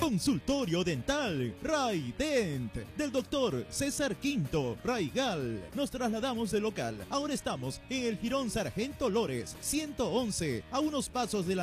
Consultorio dental Ray Dent del doctor César Quinto Raigal. Nos trasladamos de local. Ahora estamos en el Jirón Sargento Lores 111, a unos pasos de la